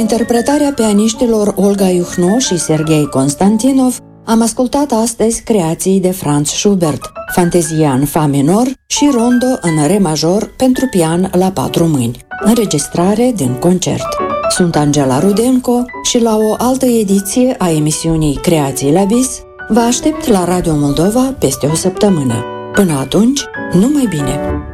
interpretarea pianiștilor Olga Iuhno și Serghei Constantinov, am ascultat astăzi creații de Franz Schubert, Fantezia în fa minor și Rondo în re major pentru pian la 4 mâini, înregistrare din concert. Sunt Angela Rudenko și la o altă ediție a emisiunii Creații la Vis vă aștept la Radio Moldova peste o săptămână. Până atunci, numai bine!